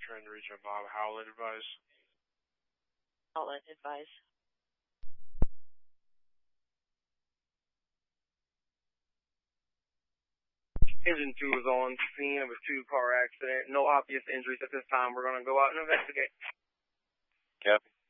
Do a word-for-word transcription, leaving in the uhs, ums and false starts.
trying to reach a Bob Howlett, advise. Howlett, advise. Engine two was on scene. It was two car accident. No obvious injuries at this time. We're going to go out and investigate. Copy.